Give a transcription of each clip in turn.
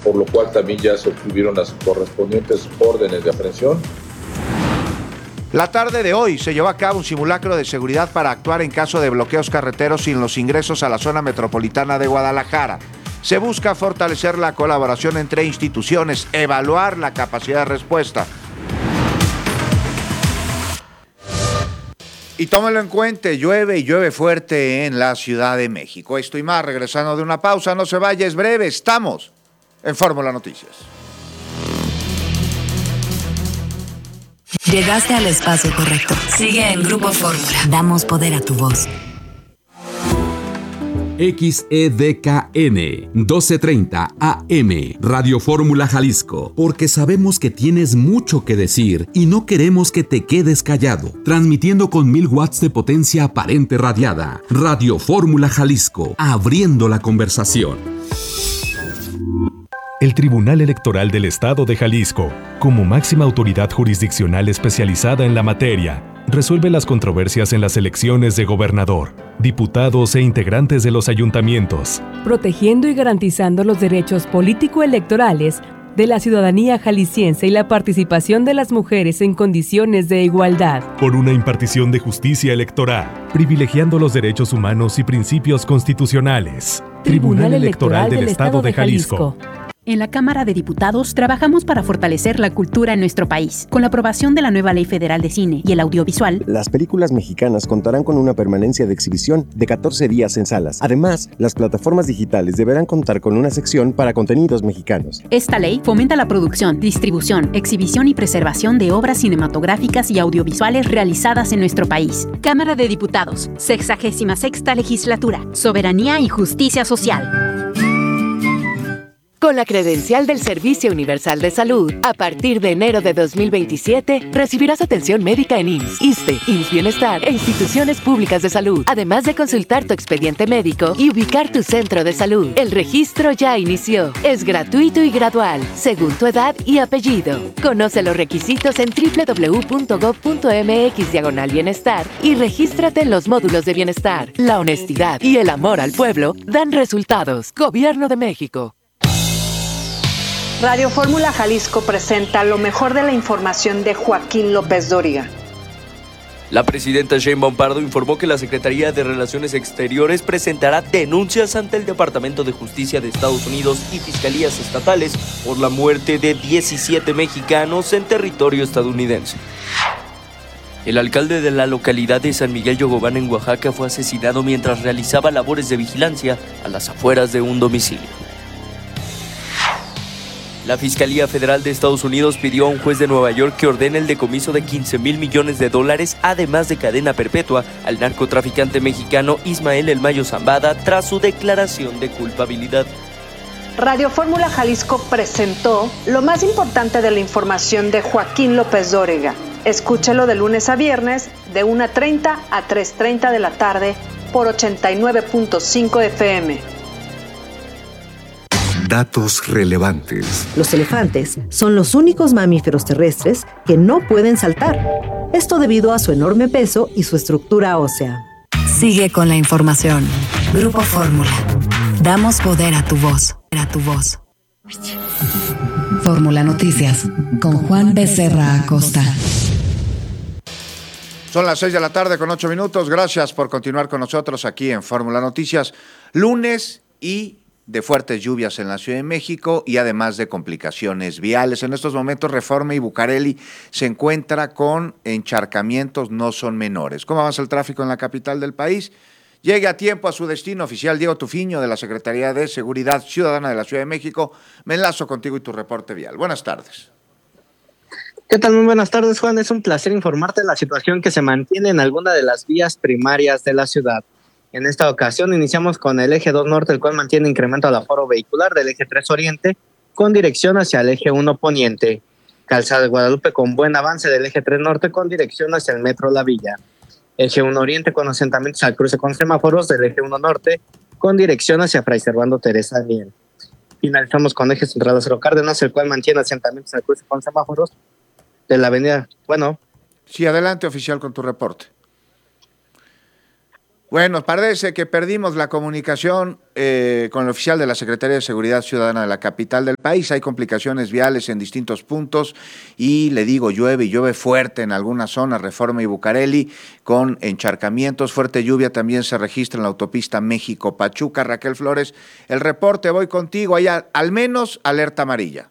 por lo cual también ya se obtuvieron las correspondientes órdenes de aprehensión. La tarde de hoy se llevó a cabo un simulacro de seguridad para actuar en caso de bloqueos carreteros sin los ingresos a la zona metropolitana de Guadalajara. Se busca fortalecer la colaboración entre instituciones, evaluar la capacidad de respuesta. Y tómenlo en cuenta, llueve y llueve fuerte en la Ciudad de México. Esto y más, regresando de una pausa, no se vaya, es breve, estamos en Fórmula Noticias. Llegaste al espacio correcto. Sigue en Grupo Fórmula. Damos poder a tu voz. XEDKN 1230 AM Radio Fórmula Jalisco, porque sabemos que tienes mucho que decir y no queremos que te quedes callado. Transmitiendo con 1000 watts de potencia aparente radiada. Radio Fórmula Jalisco, abriendo la conversación. El Tribunal Electoral del Estado de Jalisco, como máxima autoridad jurisdiccional especializada en la materia, resuelve las controversias en las elecciones de gobernador, diputados e integrantes de los ayuntamientos, protegiendo y garantizando los derechos político-electorales de la ciudadanía jalisciense y la participación de las mujeres en condiciones de igualdad. Por una impartición de justicia electoral, privilegiando los derechos humanos y principios constitucionales. Tribunal Electoral del Estado de Jalisco. En la Cámara de Diputados trabajamos para fortalecer la cultura en nuestro país. Con la aprobación de la nueva Ley Federal de Cine y el Audiovisual, las películas mexicanas contarán con una permanencia de exhibición de 14 días en salas. Además, las plataformas digitales deberán contar con una sección para contenidos mexicanos. Esta ley fomenta la producción, distribución, exhibición y preservación de obras cinematográficas y audiovisuales realizadas en nuestro país. Cámara de Diputados, 66ª Legislatura, Soberanía y Justicia Social. Con la credencial del Servicio Universal de Salud, a partir de enero de 2027, recibirás atención médica en IMSS, ISSSTE, IMSS Bienestar e instituciones públicas de salud, además de consultar tu expediente médico y ubicar tu centro de salud. El registro ya inició. Es gratuito y gradual, según tu edad y apellido. Conoce los requisitos en www.gov.mx/bienestar y regístrate en los módulos de bienestar. La honestidad y el amor al pueblo dan resultados. Gobierno de México. Radio Fórmula Jalisco presenta lo mejor de la información de Joaquín López Dóriga. La presidenta Sheinbaum Pardo informó que la Secretaría de Relaciones Exteriores presentará denuncias ante el Departamento de Justicia de Estados Unidos y fiscalías estatales por la muerte de 17 mexicanos en territorio estadounidense. El alcalde de la localidad de San Miguel Yogobán en Oaxaca fue asesinado mientras realizaba labores de vigilancia a las afueras de un domicilio. La Fiscalía Federal de Estados Unidos pidió a un juez de Nueva York que ordene el decomiso de $15 mil millones, además de cadena perpetua, al narcotraficante mexicano Ismael El Mayo Zambada tras su declaración de culpabilidad. Radio Fórmula Jalisco presentó lo más importante de la información de Joaquín López Dóriga. Escúchelo de lunes a viernes, de 1:30 a 3:30 de la tarde, por 89.5 FM. Datos relevantes. Los elefantes son los únicos mamíferos terrestres que no pueden saltar. Esto debido a su enorme peso y su estructura ósea. Sigue con la información. Grupo Fórmula. Damos poder a tu voz. Fórmula Noticias con Juan Becerra Acosta. Son las 6 de la tarde con 8 minutos. Gracias por continuar con nosotros aquí en Fórmula Noticias. Lunes y de fuertes lluvias en la Ciudad de México y además de complicaciones viales. En estos momentos Reforma y Bucareli se encuentra con encharcamientos, no son menores. ¿Cómo avanza el tráfico en la capital del país? Llegue a tiempo a su destino. Oficial Diego Tufiño de la Secretaría de Seguridad Ciudadana de la Ciudad de México. Me enlazo contigo y tu reporte vial. Buenas tardes. ¿Qué tal? Muy buenas tardes, Juan. Es un placer informarte de la situación que se mantiene en alguna de las vías primarias de la ciudad. En esta ocasión iniciamos con el eje 2 norte, el cual mantiene incremento al aforo vehicular del eje 3 oriente con dirección hacia el eje 1 poniente. Calzada de Guadalupe con buen avance del eje 3 norte con dirección hacia el metro La Villa. Eje 1 oriente con asentamientos al cruce con semáforos del eje 1 norte con dirección hacia Fray Servando Teresa Miel. Finalizamos con eje central Lázaro Cárdenas, el cual mantiene asentamientos al cruce con semáforos de la avenida. Sí, adelante, oficial, con tu reporte. Bueno, parece que perdimos la comunicación con el oficial de la Secretaría de Seguridad Ciudadana de la capital del país. Hay complicaciones viales en distintos puntos y le digo, llueve fuerte en algunas zonas, Reforma y Bucareli, con encharcamientos. Fuerte lluvia también se registra en la autopista México-Pachuca. Raquel Flores, el reporte, voy contigo. Hay al menos alerta amarilla.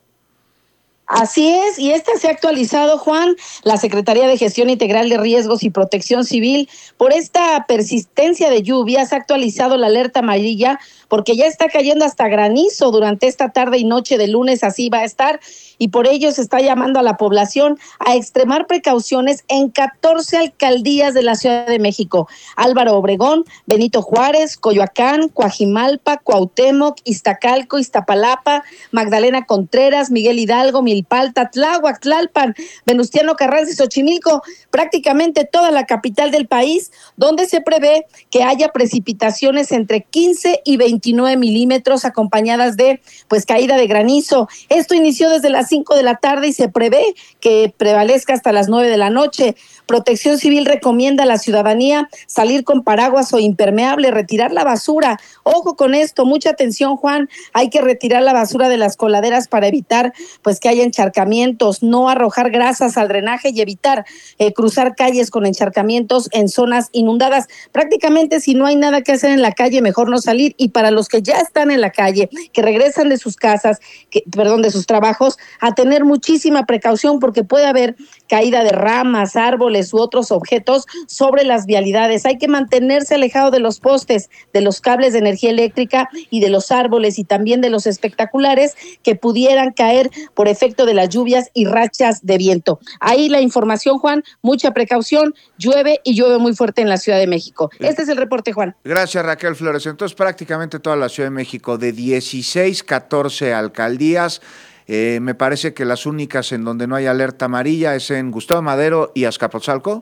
Así es, y esta se ha actualizado, Juan, la Secretaría de Gestión Integral de Riesgos y Protección Civil. Por esta persistencia de lluvias ha actualizado la alerta amarilla porque ya está cayendo hasta granizo durante esta tarde y noche de lunes, así va a estar, y por ello se está llamando a la población a extremar precauciones en 14 alcaldías de la Ciudad de México: Álvaro Obregón, Benito Juárez, Coyoacán, Coajimalpa, Cuauhtémoc, Iztacalco, Iztapalapa, Magdalena Contreras, Miguel Hidalgo, Milpalta, Tláhuac, Tlalpan, Venustiano Carranza y Xochimilco, prácticamente toda la capital del país, donde se prevé que haya precipitaciones entre 15 y 29 milímetros acompañadas de caída de granizo. Esto inició desde las 5 de la tarde y se prevé que prevalezca hasta las 9 de la noche. Protección Civil recomienda a la ciudadanía salir con paraguas o impermeable, retirar la basura. Ojo con esto, mucha atención, Juan, hay que retirar la basura de las coladeras para evitar que haya encharcamientos, no arrojar grasas al drenaje y evitar cruzar calles con encharcamientos en zonas inundadas. Prácticamente, si no hay nada que hacer en la calle, mejor no salir. Y para los que ya están en la calle, que regresan de sus casas, de sus trabajos, a tener muchísima precaución porque puede haber caída de ramas, árboles u otros objetos sobre las vialidades. Hay que mantenerse alejado de los postes, de los cables de energía eléctrica y de los árboles y también de los espectaculares que pudieran caer por efecto de las lluvias y rachas de viento. Ahí la información, Juan, mucha precaución, llueve y llueve muy fuerte en la Ciudad de México. Este es el reporte, Juan. Gracias, Raquel Flores. Entonces, prácticamente toda la Ciudad de México, de 16, 14 alcaldías, me parece que las únicas en donde no hay alerta amarilla es en Gustavo Madero y Azcapotzalco.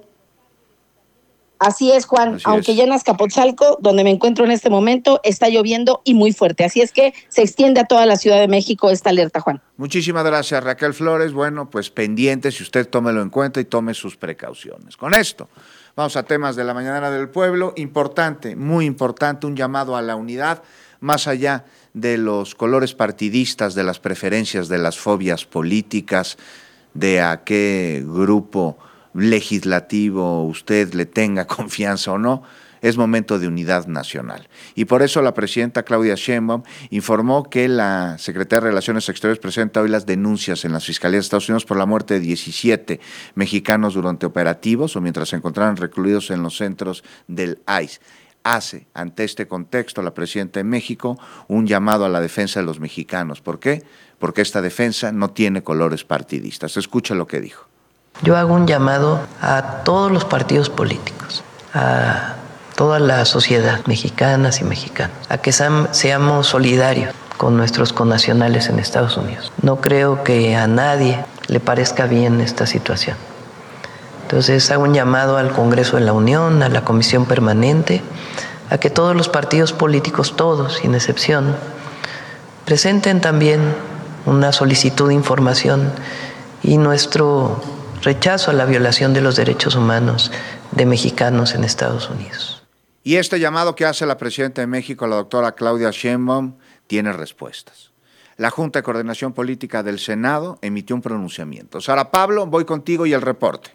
Así es, Juan, aunque ya en Azcapotzalco, donde me encuentro en este momento, está lloviendo y muy fuerte. Así es que se extiende a toda la Ciudad de México esta alerta, Juan. Muchísimas gracias, Raquel Flores. Bueno, pues pendiente, si usted tómelo en cuenta y tome sus precauciones. Con esto, vamos a temas de la Mañanera del Pueblo. Importante, muy importante, un llamado a la unidad, más allá de los colores partidistas, de las preferencias, de las fobias políticas, de a qué grupo legislativo usted le tenga confianza o no. Es momento de unidad nacional. Y por eso la presidenta Claudia Sheinbaum informó que la Secretaría de Relaciones Exteriores presenta hoy las denuncias en las Fiscalías de Estados Unidos por la muerte de 17 mexicanos durante operativos o mientras se encontraban recluidos en los centros del ICE. Hace, ante este contexto, la presidenta de México un llamado a la defensa de los mexicanos. ¿Por qué? Porque esta defensa no tiene colores partidistas. Escucha lo que dijo. Yo hago un llamado a todos los partidos políticos, a toda la sociedad mexicana y mexicanos, a que seamos solidarios con nuestros connacionales en Estados Unidos. No creo que a nadie le parezca bien esta situación. Entonces hago un llamado al Congreso de la Unión, a la Comisión Permanente, a que todos los partidos políticos, todos, sin excepción, presenten también una solicitud de información y nuestro rechazo a la violación de los derechos humanos de mexicanos en Estados Unidos. Y este llamado que hace la presidenta de México, la doctora Claudia Sheinbaum, tiene respuestas. La Junta de Coordinación Política del Senado emitió un pronunciamiento. Sara Pablo, voy contigo y el reporte.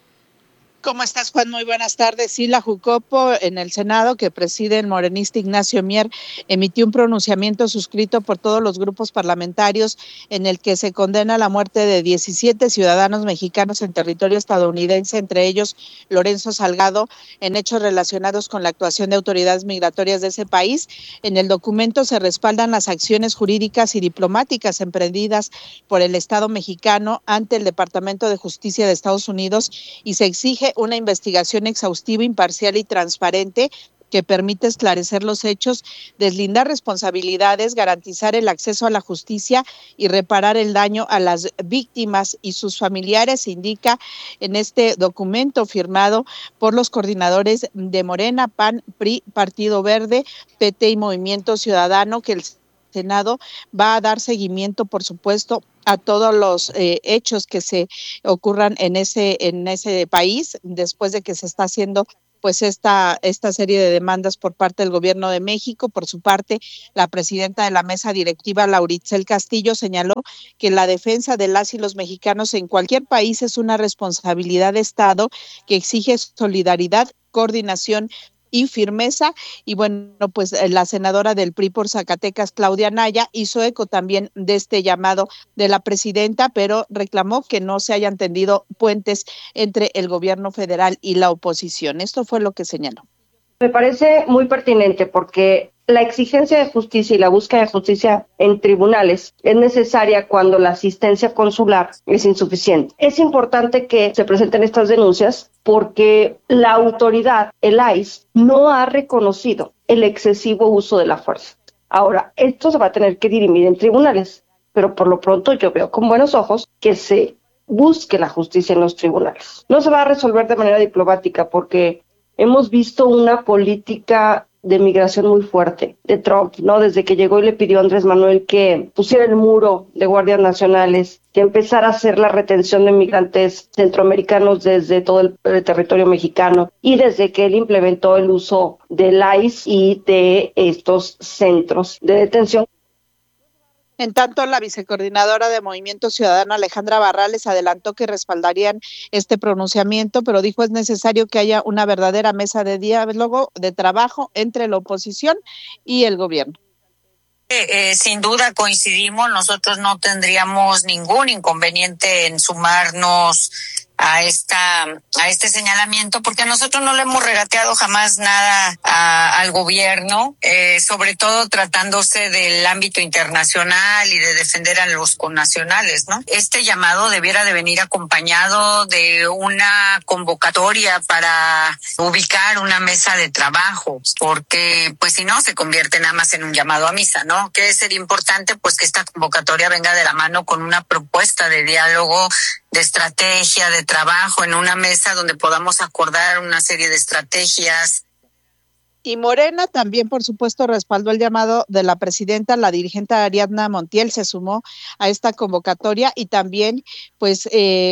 ¿Cómo estás, Juan? Muy buenas tardes. Sí, la Jucopo en el Senado, que preside el morenista Ignacio Mier, emitió un pronunciamiento suscrito por todos los grupos parlamentarios en el que se condena la muerte de 17 ciudadanos mexicanos en territorio estadounidense, entre ellos Lorenzo Salgado, en hechos relacionados con la actuación de autoridades migratorias de ese país. En el documento se respaldan las acciones jurídicas y diplomáticas emprendidas por el Estado mexicano ante el Departamento de Justicia de Estados Unidos y se exige una investigación exhaustiva, imparcial y transparente que permite esclarecer los hechos, deslindar responsabilidades, garantizar el acceso a la justicia y reparar el daño a las víctimas y sus familiares, indica en este documento firmado por los coordinadores de Morena, PAN, PRI, Partido Verde, PT y Movimiento Ciudadano, que el Senado va a dar seguimiento, por supuesto, a todos los hechos que se ocurran en ese país, después de que se está haciendo pues esta serie de demandas por parte del gobierno de México. Por su parte, la presidenta de la mesa directiva, Laura Itzel Castillo, señaló que la defensa de las y los mexicanos en cualquier país es una responsabilidad de Estado que exige solidaridad, coordinación y firmeza. Y bueno, pues la senadora del PRI por Zacatecas, Claudia Anaya, hizo eco también de este llamado de la presidenta, pero reclamó que no se hayan tendido puentes entre el gobierno federal y la oposición. Esto fue lo que señaló. Me parece muy pertinente porque la exigencia de justicia y la búsqueda de justicia en tribunales es necesaria cuando la asistencia consular es insuficiente. Es importante que se presenten estas denuncias porque la autoridad, el ICE, no ha reconocido el excesivo uso de la fuerza. Ahora, esto se va a tener que dirimir en tribunales, pero por lo pronto yo veo con buenos ojos que se busque la justicia en los tribunales. No se va a resolver de manera diplomática porque hemos visto una política de migración muy fuerte de Trump, ¿no? Desde que llegó y le pidió a Andrés Manuel que pusiera el muro de guardias nacionales, que empezara a hacer la retención de migrantes centroamericanos desde todo el territorio mexicano y desde que él implementó el uso del ICE y de estos centros de detención. En tanto, la vicecoordinadora de Movimiento Ciudadano, Alejandra Barrales, adelantó que respaldarían este pronunciamiento, pero dijo es necesario que haya una verdadera mesa de diálogo, de trabajo entre la oposición y el gobierno. Sin duda coincidimos, nosotros no tendríamos ningún inconveniente en sumarnos a este señalamiento, porque nosotros no le hemos regateado jamás nada al gobierno, sobre todo tratándose del ámbito internacional y de defender a los connacionales, ¿no? Este llamado debiera de venir acompañado de una convocatoria para ubicar una mesa de trabajo, porque pues si no se convierte nada más en un llamado a misa, ¿no? Que sería importante pues que esta convocatoria venga de la mano con una propuesta de diálogo, de estrategia, de trabajo en una mesa donde podamos acordar una serie de estrategias. Y Morena también, por supuesto, respaldó el llamado de la presidenta. La dirigente Ariadna Montiel se sumó a esta convocatoria y también pues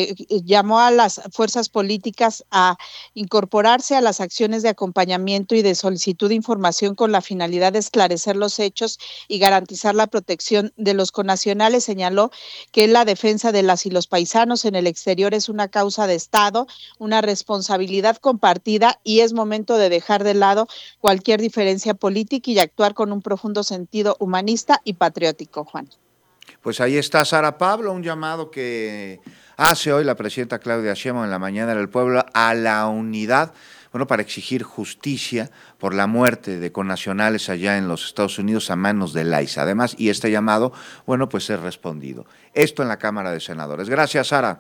llamó a las fuerzas políticas a incorporarse a las acciones de acompañamiento y de solicitud de información con la finalidad de esclarecer los hechos y garantizar la protección de los connacionales. Señaló que la defensa de las y los paisanos en el exterior es una causa de Estado, una responsabilidad compartida y es momento de dejar de lado cualquier diferencia política y actuar con un profundo sentido humanista y patriótico, Juan. Pues ahí está Sara Pablo, un llamado que hace hoy la presidenta Claudia Sheinbaum en la mañana del pueblo a la unidad, bueno, para exigir justicia por la muerte de connacionales allá en los Estados Unidos a manos del ICE. Además, y este llamado, bueno, pues es respondido. Esto en la Cámara de Senadores. Gracias, Sara.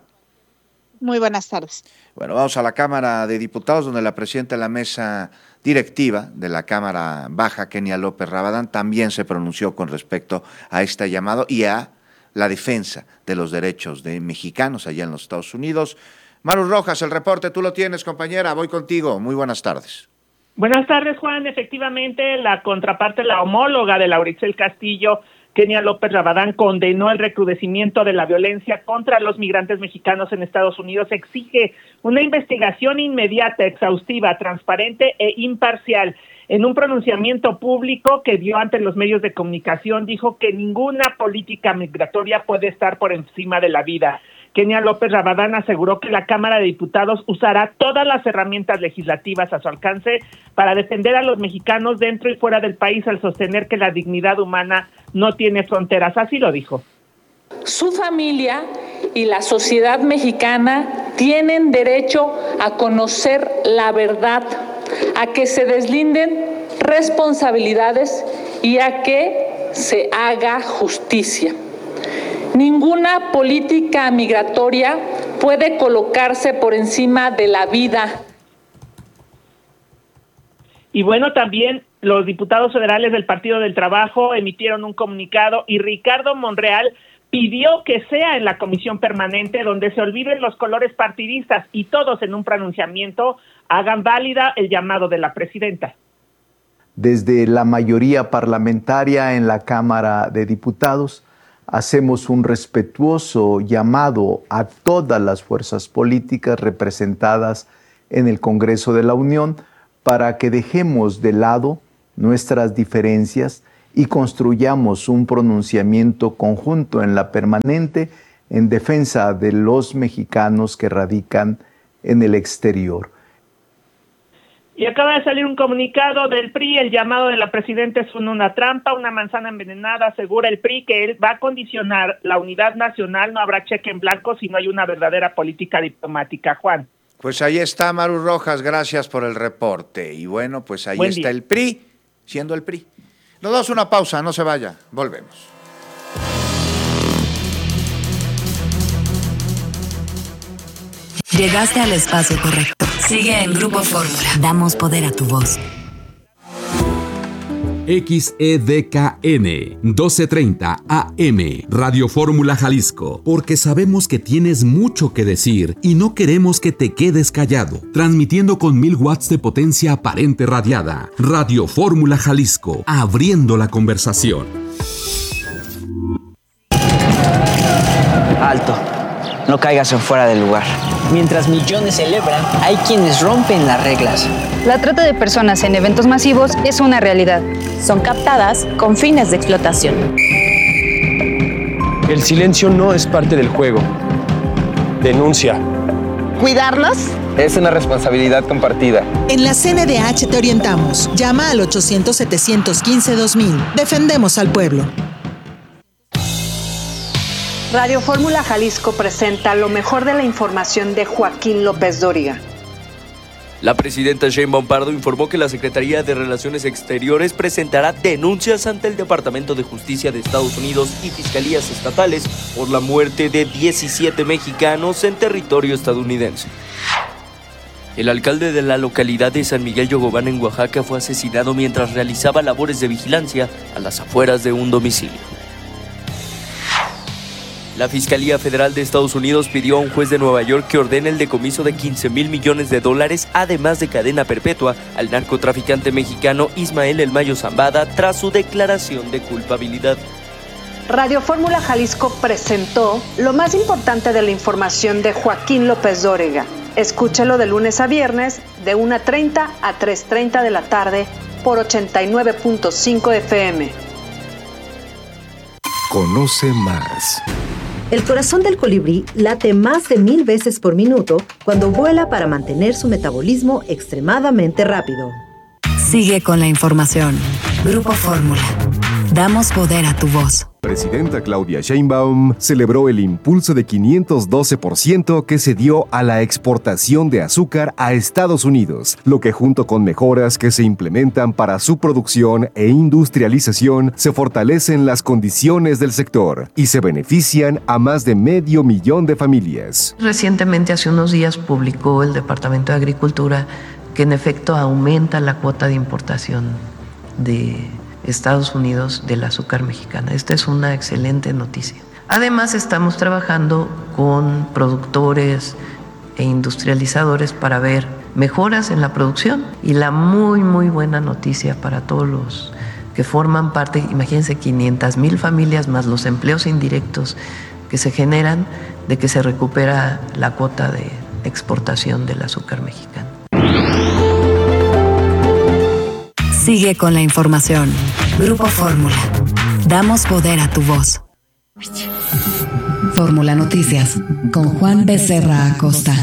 Muy buenas tardes. Bueno, vamos a la Cámara de Diputados, donde la presidenta de la mesa directiva de la Cámara Baja, Kenia López Rabadán, también se pronunció con respecto a este llamado y a la defensa de los derechos de mexicanos allá en los Estados Unidos. Maru Rojas, el reporte, tú lo tienes, compañera, voy contigo. Muy buenas tardes. Buenas tardes, Juan. Efectivamente, la contraparte, la homóloga de Laura Itzel Castillo, Kenia López Rabadán, condenó el recrudecimiento de la violencia contra los migrantes mexicanos en Estados Unidos, exige una investigación inmediata, exhaustiva, transparente e imparcial. En un pronunciamiento público que dio ante los medios de comunicación, dijo que ninguna política migratoria puede estar por encima de la vida. Kenia López Rabadán aseguró que la Cámara de Diputados usará todas las herramientas legislativas a su alcance para defender a los mexicanos dentro y fuera del país al sostener que la dignidad humana no tiene fronteras. Así lo dijo. Su familia y la sociedad mexicana tienen derecho a conocer la verdad, a que se deslinden responsabilidades y a que se haga justicia. Ninguna política migratoria puede colocarse por encima de la vida. Y bueno, también los diputados federales del Partido del Trabajo emitieron un comunicado y Ricardo Monreal pidió que sea en la comisión permanente donde se olviden los colores partidistas y todos en un pronunciamiento hagan válida el llamado de la presidenta. Desde la mayoría parlamentaria en la Cámara de Diputados, hacemos un respetuoso llamado a todas las fuerzas políticas representadas en el Congreso de la Unión para que dejemos de lado nuestras diferencias y construyamos un pronunciamiento conjunto en la permanente en defensa de los mexicanos que radican en el exterior. Y acaba de salir un comunicado del PRI, el llamado de la presidenta es una trampa, una manzana envenenada. Asegura el PRI que él va a condicionar la unidad nacional, no habrá cheque en blanco si no hay una verdadera política diplomática. Juan. Pues ahí está Maru Rojas, gracias por el reporte. Y bueno, pues ahí está el PRI, siendo el PRI. Nos damos una pausa, no se vaya, volvemos. Llegaste al espacio correcto. Sigue en Grupo Fórmula. Damos poder a tu voz. XEDKN 1230 AM Radio Fórmula Jalisco, porque sabemos que tienes mucho que decir y no queremos que te quedes callado. Transmitiendo con 1000 watts de potencia aparente radiada. Radio Fórmula Jalisco, abriendo la conversación. Alto, no caigas en fuera del lugar. Mientras millones celebran, hay quienes rompen las reglas. La trata de personas en eventos masivos es una realidad. Son captadas con fines de explotación. El silencio no es parte del juego. Denuncia. ¿Cuidarnos? Es una responsabilidad compartida. En la CNDH te orientamos. Llama al 800-715-2000. Defendemos al pueblo. Radio Fórmula Jalisco presenta lo mejor de la información de Joaquín López Dóriga. La presidenta Sheinbaum Pardo informó que la Secretaría de Relaciones Exteriores presentará denuncias ante el Departamento de Justicia de Estados Unidos y fiscalías estatales por la muerte de 17 mexicanos en territorio estadounidense. El alcalde de la localidad de San Miguel Yogobán en Oaxaca fue asesinado mientras realizaba labores de vigilancia a las afueras de un domicilio. La Fiscalía Federal de Estados Unidos pidió a un juez de Nueva York que ordene el decomiso de $15 mil millones, además de cadena perpetua, al narcotraficante mexicano Ismael El Mayo Zambada tras su declaración de culpabilidad. Radio Fórmula Jalisco presentó lo más importante de la información de Joaquín López Dóriga. Escúchelo de lunes a viernes de 1:30 a 3:30 de la tarde por 89.5 FM. Conoce más. El corazón del colibrí late más de 1000 veces por minuto cuando vuela para mantener su metabolismo extremadamente rápido. Sigue con la información. Grupo Fórmula. Damos poder a tu voz. Presidenta Claudia Sheinbaum celebró el impulso de 512% que se dio a la exportación de azúcar a Estados Unidos, lo que junto con mejoras que se implementan para su producción e industrialización se fortalecen las condiciones del sector y se benefician a más de 500,000 de familias. Recientemente, hace unos días, publicó el Departamento de Agricultura que en efecto aumenta la cuota de importación de Estados Unidos del azúcar mexicana. Esta es una excelente noticia. Además, estamos trabajando con productores e industrializadores para ver mejoras en la producción. Y la muy buena noticia para todos los que forman parte, imagínense 500,000 familias más los empleos indirectos que se generan, de que se recupera la cuota de exportación del azúcar mexicano. Sigue con la información. Grupo Fórmula. Damos poder a tu voz. Fórmula Noticias con Juan Becerra Acosta.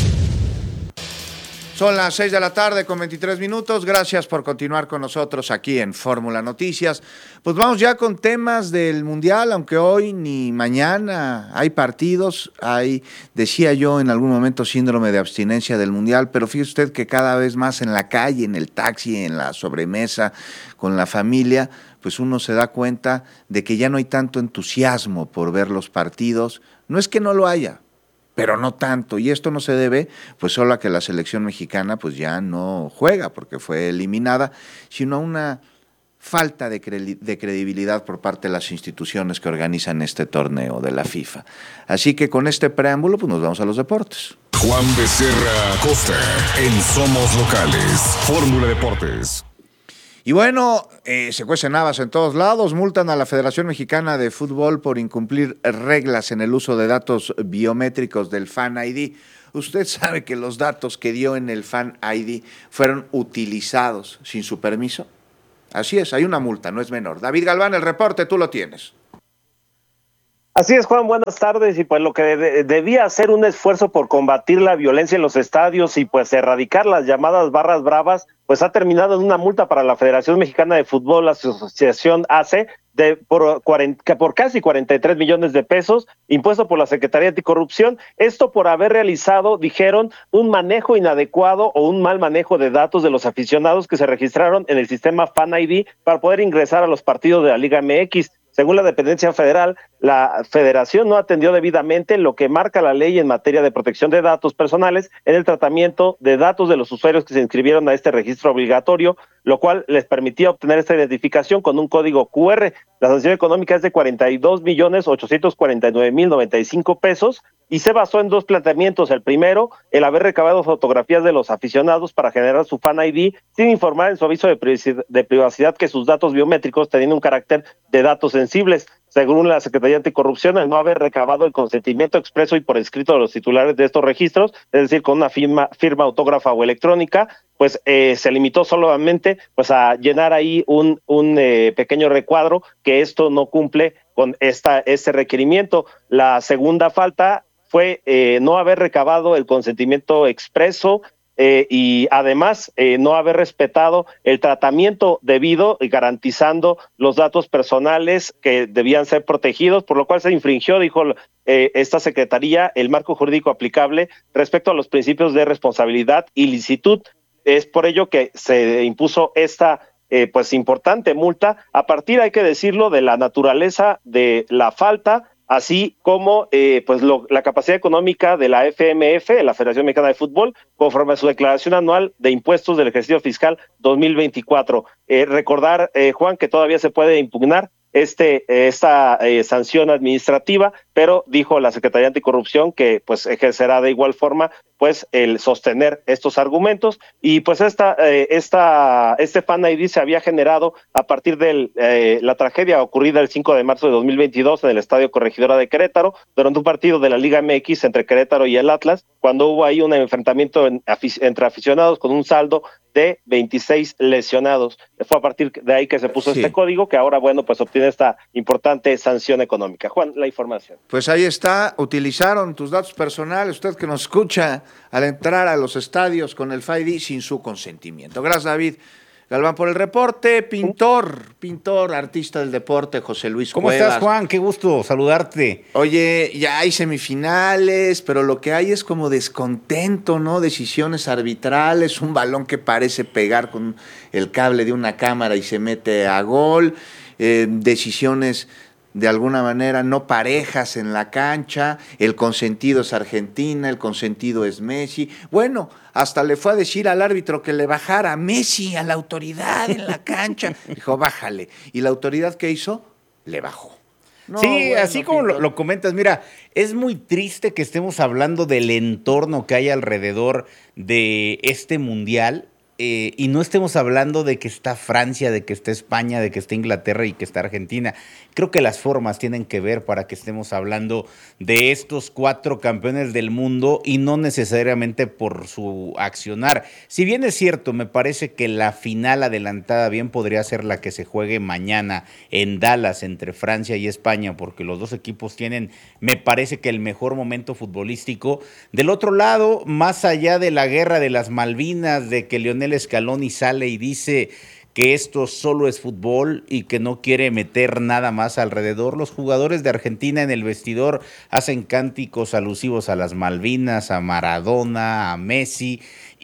Son las 6 de la tarde con 23 minutos. Gracias por continuar con nosotros aquí en Fórmula Noticias. Pues vamos ya con temas del Mundial, aunque hoy ni mañana hay partidos. Hay, decía yo en algún momento, síndrome de abstinencia del Mundial, pero fíjese usted que cada vez más en la calle, en el taxi, en la sobremesa, con la familia, pues uno se da cuenta de que ya no hay tanto entusiasmo por ver los partidos. No es que no lo haya, pero no tanto, y esto no se debe pues solo a que la selección mexicana pues ya no juega porque fue eliminada, sino a una falta de credibilidad por parte de las instituciones que organizan este torneo de la FIFA. Así que con este preámbulo pues nos vamos a los deportes. Juan Becerra Acosta en Somos Locales, Fórmula Deportes. Y bueno, se cuecen habas en todos lados. Multan a la Federación Mexicana de Fútbol por incumplir reglas en el uso de datos biométricos del Fan ID. usted sabe que los datos que dio en el Fan ID fueron utilizados sin su permiso. Así es, hay una multa, no es menor. David Galván, el reporte, tú lo tienes. Así es, Juan, buenas tardes. Y pues lo que debía hacer un esfuerzo por combatir la violencia en los estadios y pues erradicar las llamadas barras bravas, pues ha terminado en una multa para la Federación Mexicana de Fútbol, la Asociación AC, por casi 43 millones de pesos, impuesto por la Secretaría Anticorrupción. Esto por haber realizado, dijeron, un manejo inadecuado o un mal manejo de datos de los aficionados que se registraron en el sistema Fan ID para poder ingresar a los partidos de la Liga MX. Según la dependencia federal, la federación no atendió debidamente lo que marca la ley en materia de protección de datos personales en el tratamiento de datos de los usuarios que se inscribieron a este registro obligatorio, lo cual les permitía obtener esta identificación con un código QR. La sanción económica es de 42,849,095 pesos y se basó en dos planteamientos. El primero, el haber recabado fotografías de los aficionados para generar su Fan ID sin informar en su aviso de privacidad que sus datos biométricos tenían un carácter de datos sensibles. Según la Secretaría Anticorrupción, el no haber recabado el consentimiento expreso y por escrito de los titulares de estos registros, es decir, con una firma autógrafa o electrónica, pues se limitó solamente pues a llenar ahí un pequeño recuadro que esto no cumple con este requerimiento. La segunda falta fue no haber recabado el consentimiento expreso y además no haber respetado el tratamiento debido y garantizando los datos personales que debían ser protegidos, por lo cual se infringió, dijo esta secretaría, el marco jurídico aplicable respecto a los principios de responsabilidad y licitud. Es por ello que se impuso esta pues importante multa, a partir, hay que decirlo, de la naturaleza de la falta, así como pues la capacidad económica de la FMF, la Federación Mexicana de Fútbol, conforme a su declaración anual de impuestos del ejercicio fiscal 2024. Recordar, Juan, que todavía se puede impugnar esta sanción administrativa, pero dijo la Secretaría Anticorrupción que pues ejercerá de igual forma pues el sostener estos argumentos. Y pues este Fan ID se había generado a partir de la tragedia ocurrida el 5 de marzo de 2022 en el Estadio Corregidora de Querétaro, durante un partido de la Liga MX entre Querétaro y el Atlas, cuando hubo ahí un enfrentamiento entre aficionados con un saldo de 26 lesionados. Fue a partir de ahí que se puso este código, que ahora, bueno, pues obtiene esta importante sanción económica. Juan, la información. Pues ahí está, utilizaron tus datos personales, usted que nos escucha, al entrar a los estadios con el FID sin su consentimiento. Gracias, David Galván, por el reporte. Pintor, artista del deporte, José Luis ¿Cómo Cuevas. estás, Juan? Qué gusto saludarte. Oye, ya hay semifinales, pero lo que hay es como descontento, ¿no? Decisiones arbitrales, un balón que parece pegar con el cable de una cámara y se mete a gol, decisiones de alguna manera no parejas en la cancha, el consentido es Argentina, el consentido es Messi. Bueno, hasta le fue a decir al árbitro que le bajara a Messi, a la autoridad en la cancha. Dijo, bájale. ¿Y la autoridad qué hizo? Le bajó. No, sí, bueno, así como lo comentas, mira, es muy triste que estemos hablando del entorno que hay alrededor de este mundial. Y no estemos hablando de que está Francia, de que está España, de que está Inglaterra y que está Argentina. Creo que las formas tienen que ver para que estemos hablando de estos 4 campeones del mundo y no necesariamente por su accionar. Si bien es cierto, me parece que la final adelantada bien podría ser la que se juegue mañana en Dallas entre Francia y España, porque los dos equipos tienen, me parece que el mejor momento futbolístico. Del otro lado, más allá de la guerra de las Malvinas, de que Lionel Scaloni sale y dice que esto solo es fútbol y que no quiere meter nada más alrededor, los jugadores de Argentina en el vestidor hacen cánticos alusivos a las Malvinas, a Maradona, a Messi,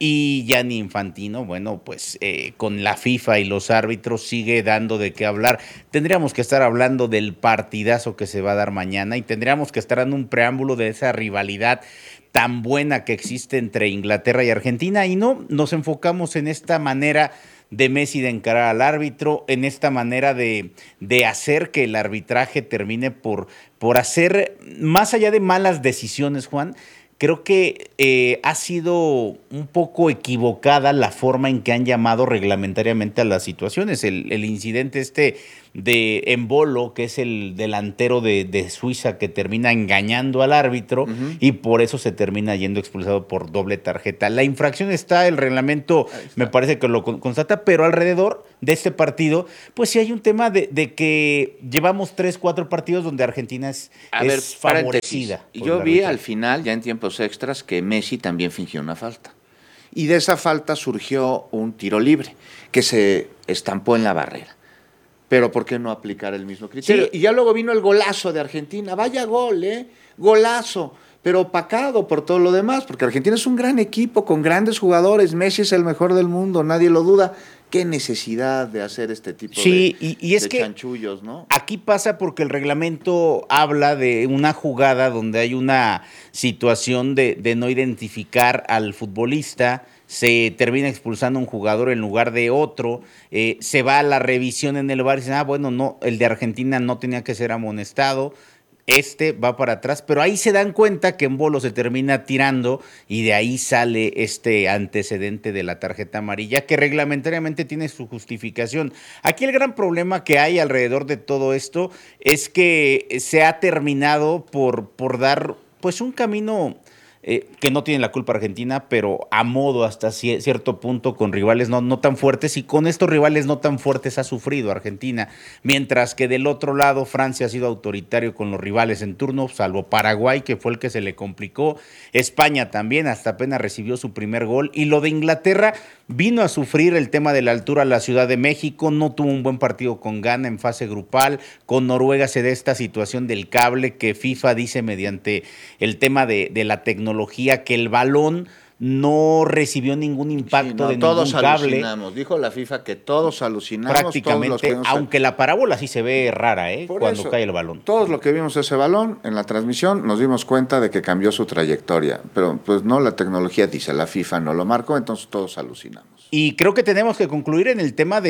y Gianni Infantino, bueno, pues con la FIFA y los árbitros sigue dando de qué hablar. Tendríamos que estar hablando del partidazo que se va a dar mañana y tendríamos que estar dando un preámbulo de esa rivalidad tan buena que existe entre Inglaterra y Argentina, y no nos enfocamos en esta manera de Messi de encarar al árbitro, en esta manera de hacer que el arbitraje termine por hacer, más allá de malas decisiones, Juan. Creo que ha sido un poco equivocada la forma en que han llamado reglamentariamente a las situaciones. El incidente de Embolo, que es el delantero de Suiza, que termina engañando al árbitro y por eso se termina yendo expulsado por doble tarjeta. La infracción está, el reglamento me parece que lo constata, pero alrededor de este partido, pues sí hay un tema de que llevamos 3-4 partidos donde Argentina es favorecida. Yo vi al final, ya en tiempos extras, que Messi también fingió una falta. Y de esa falta surgió un tiro libre que se estampó en la barrera. Pero ¿por qué no aplicar el mismo criterio? Sí. Y ya luego vino el golazo de Argentina. Vaya gol, golazo, pero opacado por todo lo demás, porque Argentina es un gran equipo con grandes jugadores. Messi es el mejor del mundo, nadie lo duda. Qué necesidad de hacer este tipo de chanchullos, ¿no? Aquí pasa porque el reglamento habla de una jugada donde hay una situación de no identificar al futbolista, se termina expulsando un jugador en lugar de otro, se va a la revisión en el VAR y dicen, bueno, no, el de Argentina no tenía que ser amonestado, va para atrás, pero ahí se dan cuenta que Embolo se termina tirando y de ahí sale este antecedente de la tarjeta amarilla que reglamentariamente tiene su justificación. Aquí el gran problema que hay alrededor de todo esto es que se ha terminado por dar pues un camino que no tiene la culpa Argentina, pero a modo hasta cierto punto con rivales no tan fuertes, y con estos rivales no tan fuertes ha sufrido Argentina, mientras que del otro lado Francia ha sido autoritario con los rivales en turno, salvo Paraguay, que fue el que se le complicó, España también, hasta apenas recibió su primer gol, y lo de Inglaterra vino a sufrir el tema de la altura a la Ciudad de México, no tuvo un buen partido con Ghana en fase grupal, con Noruega se da esta situación del cable que FIFA dice mediante el tema de la tecnología que el balón no recibió ningún impacto de ningún cable. Todos alucinamos, dijo la FIFA que todos alucinamos. Prácticamente, aunque la parábola sí se ve rara, cuando cae el balón. Todos los que vimos ese balón en la transmisión nos dimos cuenta de que cambió su trayectoria, pero pues no, la tecnología dice, la FIFA no lo marcó, entonces todos alucinamos. Y creo que tenemos que concluir en el tema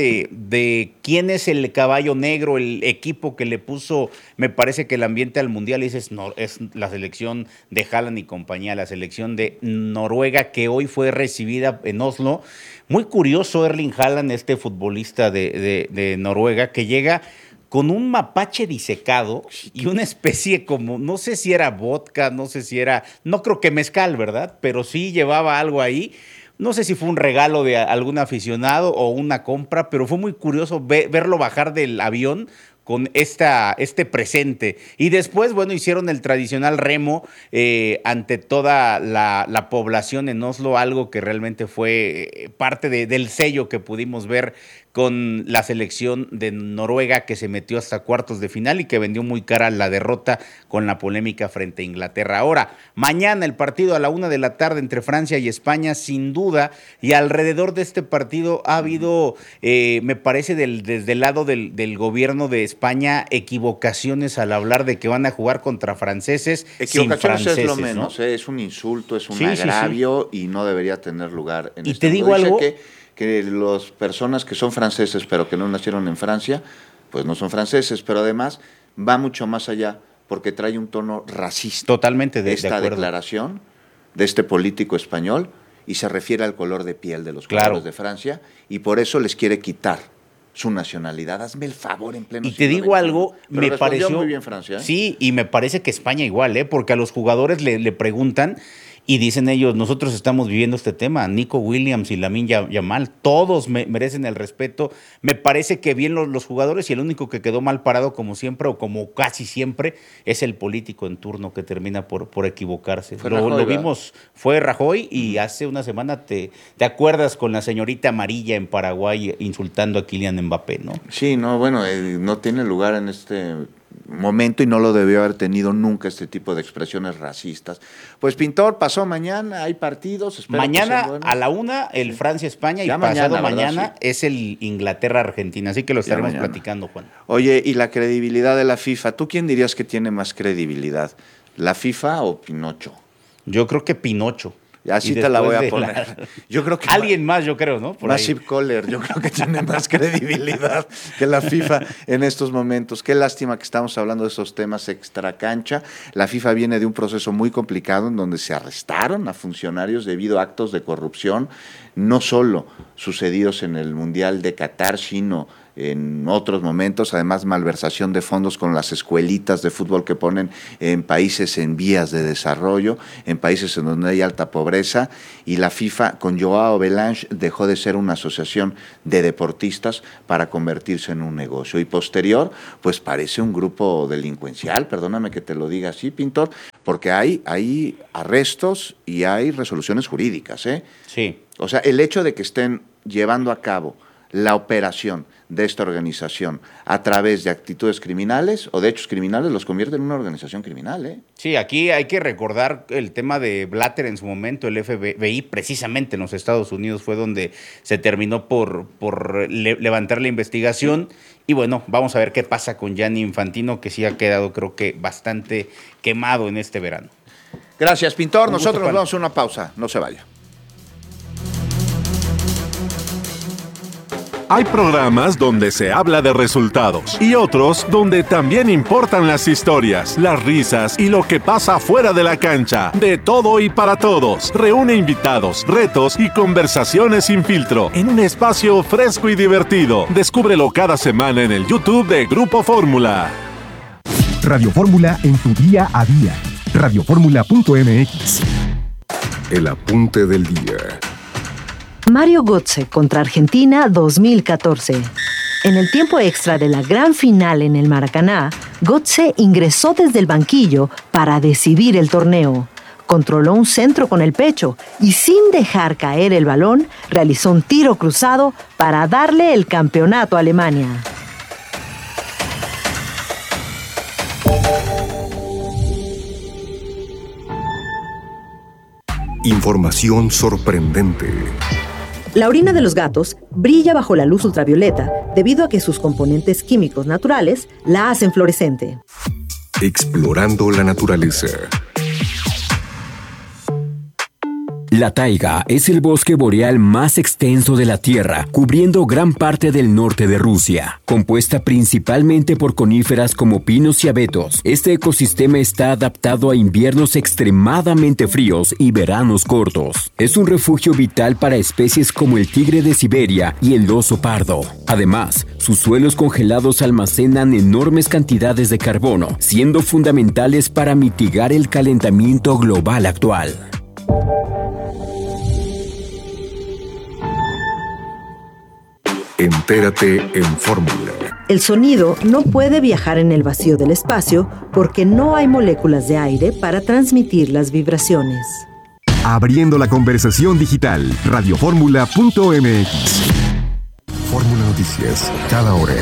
de quién es el caballo negro, el equipo que le puso, me parece que el ambiente al Mundial es la selección de Haaland y compañía, la selección de Noruega, que hoy fue recibida en Oslo. Muy curioso Erling Haaland, este futbolista de Noruega, que llega con un mapache disecado y una especie como, no sé si era vodka, no creo que mezcal, ¿verdad? Pero sí llevaba algo ahí. No sé si fue un regalo de algún aficionado o una compra, pero fue muy curioso verlo bajar del avión con este presente. Y después, bueno, hicieron el tradicional remo ante toda la población en Oslo, algo que realmente fue parte del sello que pudimos ver con la selección de Noruega, que se metió hasta cuartos de final y que vendió muy cara la derrota con la polémica frente a Inglaterra. Ahora, mañana el partido a la 1:00 p.m. entre Francia y España, sin duda, y alrededor de este partido ha habido, me parece, desde el lado del gobierno de España, equivocaciones al hablar de que van a jugar contra franceses. Equivocaciones sin franceses, es lo menos, ¿no? Es un insulto, es un agravio y no debería tener lugar en y te digo algo, que las personas que son franceses pero que no nacieron en Francia, pues no son franceses, pero además va mucho más allá porque trae un tono racista. Totalmente de esta acuerdo. Declaración de este político español y se refiere al color de piel de los jugadores de Francia y por eso les quiere quitar su nacionalidad. Hazme el favor en pleno. Y te digo algo, pero me pareció muy bien Francia, ¿eh? Sí, y me parece que España igual, porque a los jugadores le preguntan y dicen ellos, nosotros estamos viviendo este tema, Nico Williams y Lamine Yamal, todos merecen el respeto. Me parece que bien los jugadores, y el único que quedó mal parado como siempre o como casi siempre es el político en turno que termina por equivocarse. Lo vimos, fue Rajoy, y hace una semana te acuerdas con la señorita amarilla en Paraguay insultando a Kylian Mbappé, ¿no? Sí, no, bueno, no tiene lugar en este momento y no lo debió haber tenido nunca este tipo de expresiones racistas. Pues Pintor, pasó mañana, hay partidos. Mañana a la 1:00 el Francia-España y ya pasado mañana es el Inglaterra-Argentina, así que lo estaremos platicando, Juan. Oye, y la credibilidad de la FIFA, ¿tú quién dirías que tiene más credibilidad? ¿La FIFA o Pinocho? Yo creo que Pinocho. Así te la voy a poner. Yo creo que alguien más, yo creo, ¿no? Massive Caller, yo creo que tiene más credibilidad que la FIFA en estos momentos. Qué lástima que estamos hablando de esos temas extracancha. La FIFA viene de un proceso muy complicado en donde se arrestaron a funcionarios debido a actos de corrupción, no solo sucedidos en el Mundial de Qatar, sino en otros momentos, además malversación de fondos con las escuelitas de fútbol que ponen en países en vías de desarrollo, en países en donde hay alta pobreza, y la FIFA con Joao Belange dejó de ser una asociación de deportistas para convertirse en un negocio, y posterior pues parece un grupo delincuencial, perdóname que te lo diga así, Pintor, porque hay arrestos y hay resoluciones jurídicas, ¿eh? Sí. O sea, el hecho de que estén llevando a cabo la operación de esta organización a través de actitudes criminales o de hechos criminales los convierte en una organización criminal, ¿eh? Sí, aquí hay que recordar el tema de Blatter en su momento, el FBI, precisamente en los Estados Unidos fue donde se terminó por levantar la investigación. Y bueno, vamos a ver qué pasa con Gianni Infantino, que sí ha quedado, creo que, bastante quemado en este verano. Gracias, Pintor. Un gusto, Nosotros Juan. vamos a una pausa. No se vaya. Hay programas donde se habla de resultados y otros donde también importan las historias, las risas y lo que pasa fuera de la cancha. De todo y para todos. Reúne invitados, retos y conversaciones sin filtro en un espacio fresco y divertido. Descúbrelo cada semana en el YouTube de Grupo Fórmula. Radio Fórmula en tu día a día. Radioformula.mx. El apunte del día. Mario Götze contra Argentina 2014. En el tiempo extra de la gran final en el Maracaná, Götze ingresó desde el banquillo para decidir el torneo. Controló un centro con el pecho y sin dejar caer el balón, realizó un tiro cruzado para darle el campeonato a Alemania. Información sorprendente. La orina de los gatos brilla bajo la luz ultravioleta debido a que sus componentes químicos naturales la hacen fluorescente. Explorando la naturaleza. La taiga es el bosque boreal más extenso de la Tierra, cubriendo gran parte del norte de Rusia. Compuesta principalmente por coníferas como pinos y abetos, este ecosistema está adaptado a inviernos extremadamente fríos y veranos cortos. Es un refugio vital para especies como el tigre de Siberia y el oso pardo. Además, sus suelos congelados almacenan enormes cantidades de carbono, siendo fundamentales para mitigar el calentamiento global actual. Entérate en Fórmula. El sonido no puede viajar en el vacío del espacio porque no hay moléculas de aire para transmitir las vibraciones. Abriendo la conversación digital. Radioformula.mx. Fórmula Noticias. Cada hora.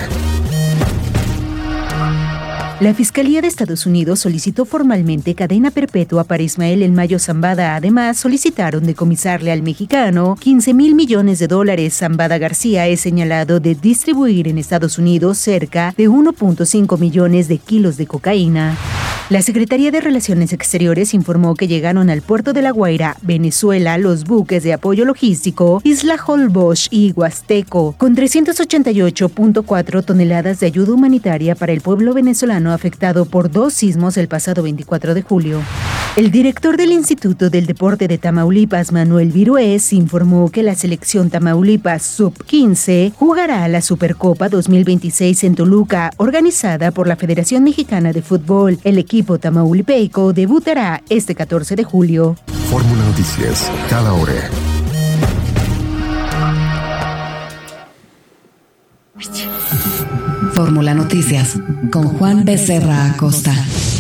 La Fiscalía de Estados Unidos solicitó formalmente cadena perpetua para Ismael El Mayo Zambada. Además, solicitaron decomisarle al mexicano $15,000 millones. Zambada García es señalado de distribuir en Estados Unidos cerca de 1.5 millones de kilos de cocaína. La Secretaría de Relaciones Exteriores informó que llegaron al puerto de La Guaira, Venezuela, los buques de apoyo logístico Isla Holbox y Huasteco, con 388.4 toneladas de ayuda humanitaria para el pueblo venezolano afectado por 2 sismos el pasado 24 de julio. El director del Instituto del Deporte de Tamaulipas, Manuel Virués, informó que la selección Tamaulipas Sub-15 jugará a la Supercopa 2026 en Toluca, organizada por la Federación Mexicana de Fútbol. El equipo tamaulipeico debutará este 14 de julio. Fórmula Noticias. Cada hora. Fórmula Noticias con Juan Becerra Acosta.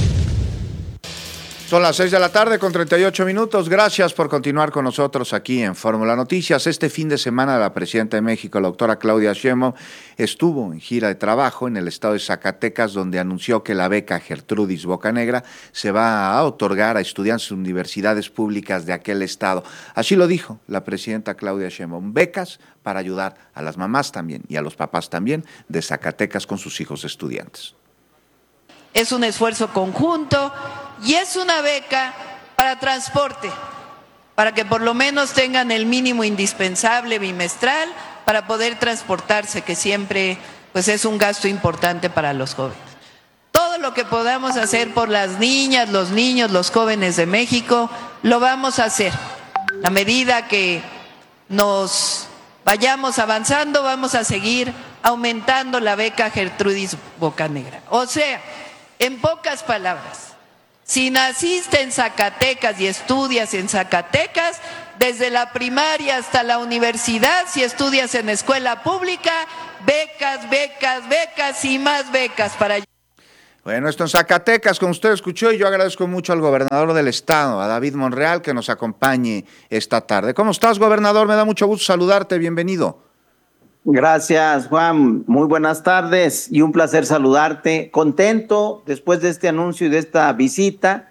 Son las 6 de la tarde con 38 minutos. Gracias por continuar con nosotros aquí en Fórmula Noticias. Este fin de semana la presidenta de México, la doctora Claudia Sheinbaum, estuvo en gira de trabajo en el estado de Zacatecas, donde anunció que la beca Gertrudis Bocanegra se va a otorgar a estudiantes de universidades públicas de aquel estado. Así lo dijo la presidenta Claudia Sheinbaum. Becas para ayudar a las mamás también y a los papás también de Zacatecas con sus hijos estudiantes. Es un esfuerzo conjunto y es una beca para transporte, para que por lo menos tengan el mínimo indispensable bimestral para poder transportarse, que siempre pues es un gasto importante para los jóvenes. Todo lo que podamos hacer por las niñas, los niños, los jóvenes de México, lo vamos a hacer. A medida que nos vayamos avanzando, vamos a seguir aumentando la beca Gertrudis Bocanegra. O sea, en pocas palabras, si naciste en Zacatecas y estudias en Zacatecas, desde la primaria hasta la universidad, si estudias en escuela pública, becas, becas, becas y más becas para... Bueno, esto en Zacatecas, como usted escuchó, y yo agradezco mucho al gobernador del estado, a David Monreal, que nos acompañe esta tarde. ¿Cómo estás, gobernador? Me da mucho gusto saludarte, bienvenido. Gracias, Juan. Muy buenas tardes y un placer saludarte. Contento después de este anuncio y de esta visita.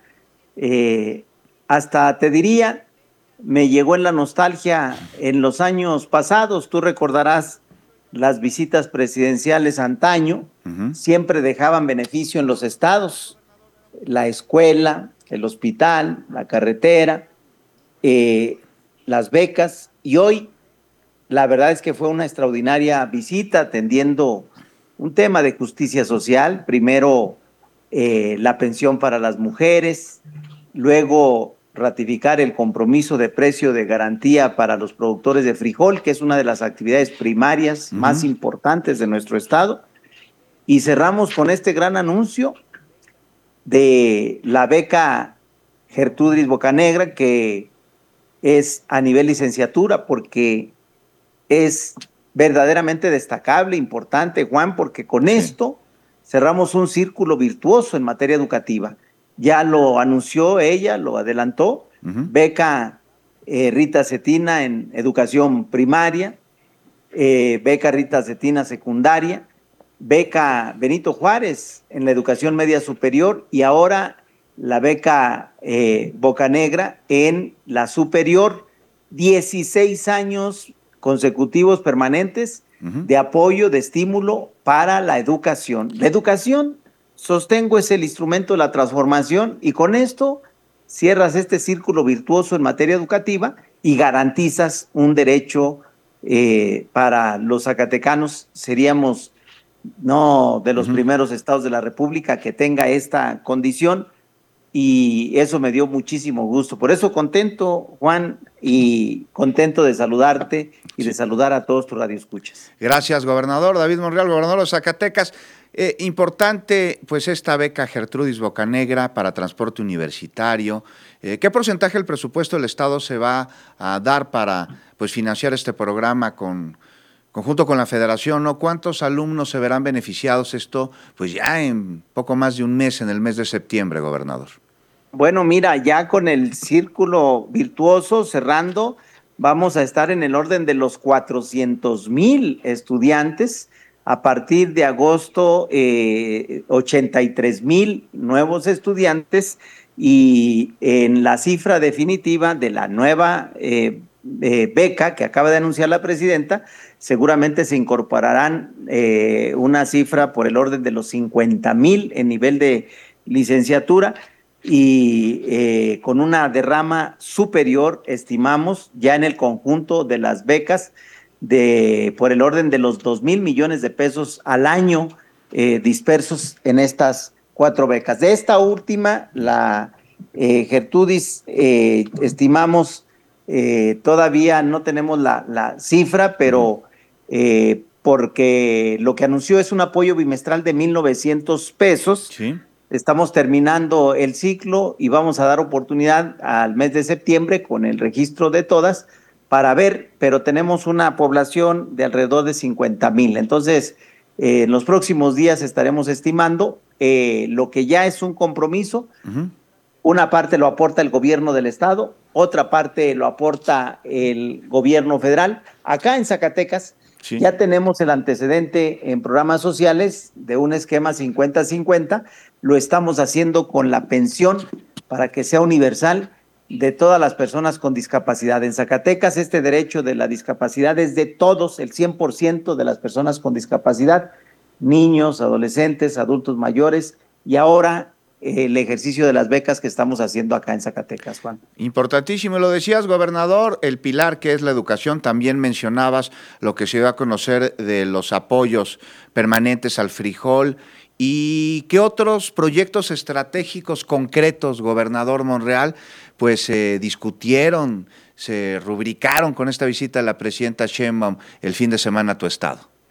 Hasta te diría, me llegó en la nostalgia en los años pasados. Tú recordarás las visitas presidenciales antaño. Siempre dejaban beneficio en los estados, la escuela, el hospital, la carretera, las becas. Y hoy la verdad es que fue una extraordinaria visita atendiendo un tema de justicia social. Primero la pensión para las mujeres, luego ratificar el compromiso de precio de garantía para los productores de frijol, que es una de las actividades primarias más importantes de nuestro estado. Y cerramos con este gran anuncio de la beca Gertrudis Bocanegra, que es a nivel licenciatura, porque es verdaderamente destacable, importante, Juan, porque con esto cerramos un círculo virtuoso en materia educativa. Ya lo anunció ella, lo adelantó, beca Rita Cetina en educación primaria, beca Rita Cetina secundaria, beca Benito Juárez en la educación media superior y ahora la beca Bocanegra en la superior. 16 años consecutivos permanentes de apoyo, de estímulo para la educación. La educación, sostengo, es el instrumento de la transformación y con esto cierras este círculo virtuoso en materia educativa y garantizas un derecho para los zacatecanos. Seríamos no de los primeros estados de la República que tenga esta condición y eso me dio muchísimo gusto. Por eso contento, Juan, y contento de saludarte y de saludar a todos tus radioescuchas. Gracias, gobernador. David Monreal, gobernador de Zacatecas. Importante, pues, esta beca Gertrudis Bocanegra para transporte universitario. ¿Qué porcentaje del presupuesto del Estado se va a dar para, pues, financiar este programa conjunto con la Federación, ¿no? ¿Cuántos alumnos se verán beneficiados esto? Pues ya en poco más de un mes, en el mes de septiembre, gobernador. Bueno, mira, ya con el círculo virtuoso cerrando, vamos a estar en el orden de los 400,000 estudiantes. A partir de agosto, 83,000 nuevos estudiantes y en la cifra definitiva de la nueva beca que acaba de anunciar la presidenta, seguramente se incorporarán una cifra por el orden de los 50,000 en nivel de licenciatura y con una derrama superior, estimamos, ya en el conjunto de las becas, por el orden de los 2,000 millones de pesos al año dispersos en estas 4 becas. De esta última, la Gertrudis, estimamos, todavía no tenemos la cifra, pero porque lo que anunció es un apoyo bimestral de 1,900 pesos. Sí. Estamos terminando el ciclo y vamos a dar oportunidad al mes de septiembre con el registro de todas para ver, pero tenemos una población de alrededor de 50,000. Entonces, en los próximos días estaremos estimando lo que ya es un compromiso. Una parte lo aporta el gobierno del estado, otra parte lo aporta el gobierno federal. Acá en Zacatecas ya tenemos el antecedente en programas sociales de un esquema 50-50. Lo estamos haciendo con la pensión para que sea universal de todas las personas con discapacidad. En Zacatecas este derecho de la discapacidad es de todos, el 100% de las personas con discapacidad, niños, adolescentes, adultos mayores y ahora el ejercicio de las becas que estamos haciendo acá en Zacatecas, Juan. Importantísimo, lo decías, gobernador, el pilar que es la educación, también mencionabas lo que se dio a conocer de los apoyos permanentes al frijol. ¿Y qué otros proyectos estratégicos concretos, gobernador Monreal, pues se discutieron, se rubricaron con esta visita de la presidenta Sheinbaum el fin de semana a tu estado?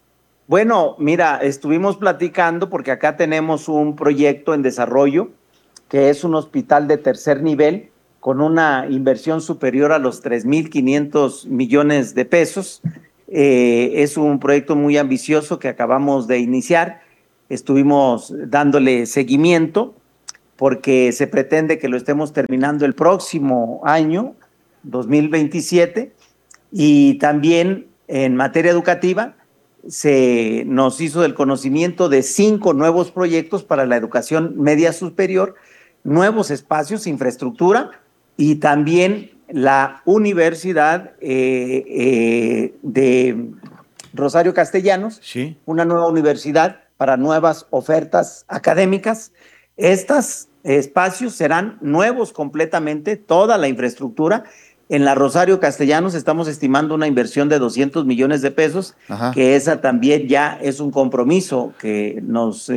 Bueno, mira, estuvimos platicando porque acá tenemos un proyecto en desarrollo que es un hospital de tercer nivel con una inversión superior a los 3,500 millones de pesos. Es un proyecto muy ambicioso que acabamos de iniciar. Estuvimos dándole seguimiento porque se pretende que lo estemos terminando el próximo año, 2027, y también en materia educativa se nos hizo del conocimiento de 5 nuevos proyectos para la educación media superior, nuevos espacios, infraestructura y también la Universidad de Rosario Castellanos, sí, una nueva universidad para nuevas ofertas académicas. Estos espacios serán nuevos completamente, toda la infraestructura. En la Rosario Castellanos estamos estimando una inversión de 200 millones de pesos, Ajá. que esa también ya es un compromiso que nos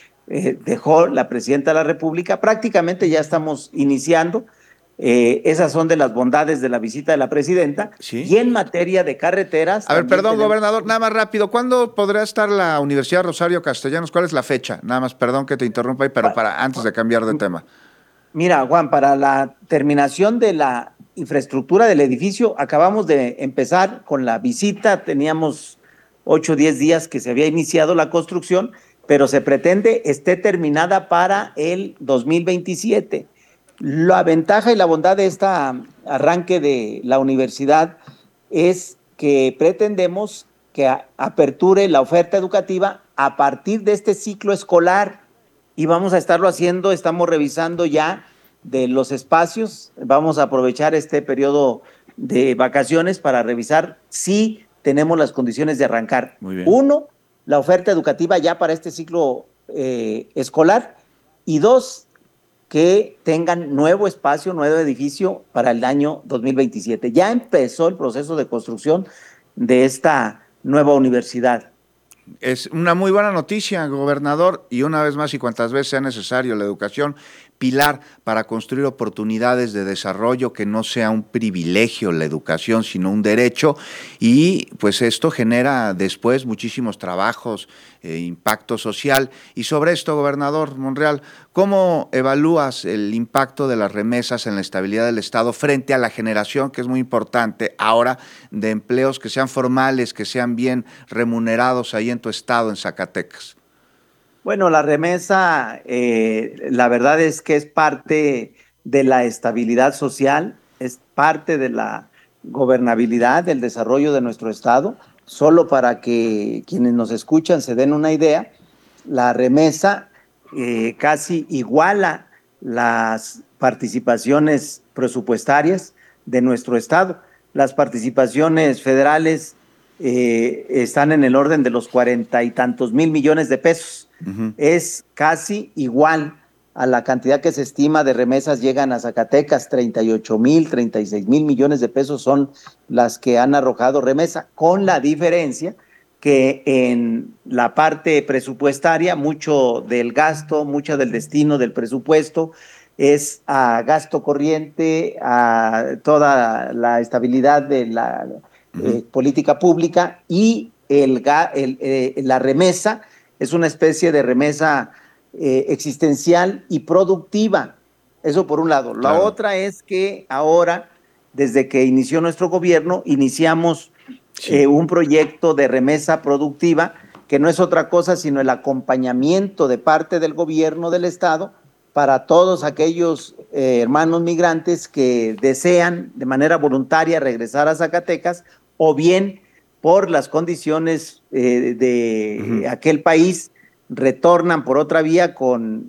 dejó la Presidenta de la República. Prácticamente ya estamos iniciando. Esas son de las bondades de la visita de la Presidenta. Sí. Y en materia de carreteras... A ver, perdón, gobernador, nada más rápido. ¿Cuándo podrá estar la Universidad Rosario Castellanos? ¿Cuál es la fecha? Nada más, perdón que te interrumpa ahí, pero antes de cambiar de tema. Mira, Juan, para la terminación de la infraestructura del edificio, acabamos de empezar con la visita, teníamos 8 o 10 días que se había iniciado la construcción, pero se pretende esté terminada para el 2027. La ventaja y la bondad de este arranque de la universidad es que pretendemos que aperture la oferta educativa a partir de este ciclo escolar y vamos a estarlo haciendo, estamos revisando ya de los espacios, vamos a aprovechar este periodo de vacaciones para revisar si tenemos las condiciones de arrancar. Muy bien. 1, la oferta educativa ya para este ciclo escolar y 2, que tengan nuevo espacio, nuevo edificio para el año 2027. Ya empezó el proceso de construcción de esta nueva universidad. Es una muy buena noticia, gobernador, y una vez más y cuantas veces sea necesario, la educación, pilar para construir oportunidades de desarrollo, que no sea un privilegio la educación, sino un derecho, y pues esto genera después muchísimos trabajos, impacto social. Y sobre esto, gobernador Monreal, ¿cómo evalúas el impacto de las remesas en la estabilidad del Estado frente a la generación, que es muy importante ahora, de empleos que sean formales, que sean bien remunerados ahí en tu estado, en Zacatecas? Bueno, la remesa, la verdad es que es parte de la estabilidad social, es parte de la gobernabilidad, del desarrollo de nuestro Estado. Solo para que quienes nos escuchan se den una idea, la remesa casi iguala las participaciones presupuestarias de nuestro Estado. Las participaciones federales están en el orden de los 40 y tantos mil millones de pesos. Uh-huh. Es casi igual a la cantidad que se estima de remesas llegan a Zacatecas, 38,000, 36,000 millones de pesos son las que han arrojado remesa, con la diferencia que en la parte presupuestaria mucho del gasto, mucho del destino del presupuesto es a gasto corriente, a toda la estabilidad de la política pública, y la remesa es una especie de remesa existencial y productiva. Eso por un lado. La Claro. otra es que ahora, desde que inició nuestro gobierno, iniciamos un proyecto de remesa productiva que no es otra cosa sino el acompañamiento de parte del gobierno del Estado para todos aquellos hermanos migrantes que desean de manera voluntaria regresar a Zacatecas, o bien por las condiciones de aquel país retornan por otra vía con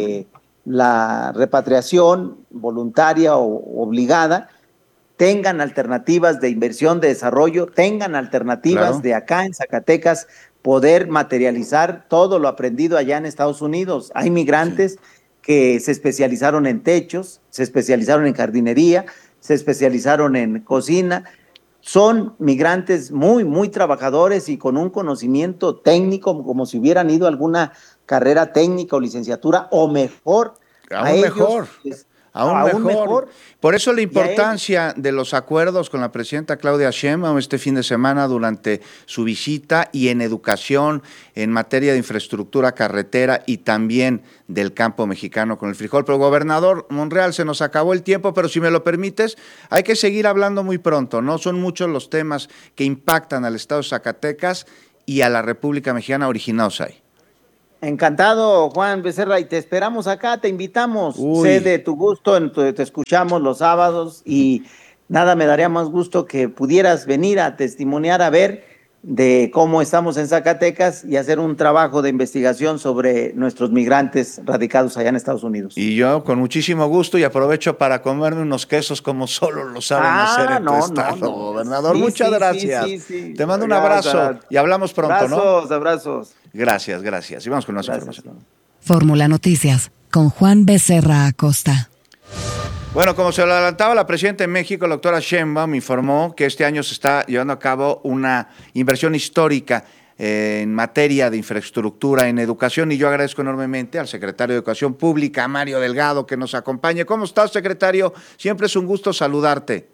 la repatriación voluntaria o obligada, tengan alternativas de inversión, de desarrollo, tengan alternativas Claro. de acá en Zacatecas poder materializar todo lo aprendido allá en Estados Unidos. Hay migrantes que se especializaron en techos, se especializaron en jardinería, se especializaron en cocina. Son migrantes muy, muy trabajadores y con un conocimiento técnico, como si hubieran ido a alguna carrera técnica o licenciatura, o mejor. Aún mejor. Aún mejor. Por eso la importancia de los acuerdos con la presidenta Claudia Sheinbaum este fin de semana durante su visita, y en educación, en materia de infraestructura carretera y también del campo mexicano con el frijol. Pero gobernador Monreal, se nos acabó el tiempo, pero si me lo permites, hay que seguir hablando muy pronto, ¿no? Son muchos los temas que impactan al estado de Zacatecas y a la República Mexicana originados ahí. Encantado, Juan Becerra, y te esperamos acá, te invitamos. Sé de tu gusto, te escuchamos los sábados y nada me daría más gusto que pudieras venir a testimoniar, a ver de cómo estamos en Zacatecas y hacer un trabajo de investigación sobre nuestros migrantes radicados allá en Estados Unidos. Y yo con muchísimo gusto, y aprovecho para comerme unos quesos como solo lo saben hacer en tu estado, gobernador. Muchas gracias. Te mando un abrazo y hablamos pronto, Abrazos. Gracias. Y vamos con más información. Fórmula Noticias con Juan Becerra Acosta. Bueno, como se lo adelantaba la presidenta de México, la doctora Sheinbaum, informó que este año se está llevando a cabo una inversión histórica en materia de infraestructura en educación, y yo agradezco enormemente al secretario de Educación Pública, Mario Delgado, que nos acompañe. ¿Cómo estás, secretario? Siempre es un gusto saludarte.